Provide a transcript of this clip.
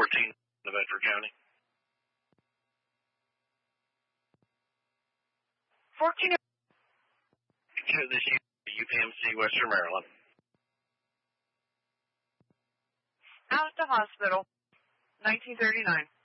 14 of Bedford County. 14. Show this UPMC, Western Maryland. Out at the hospital, 1939.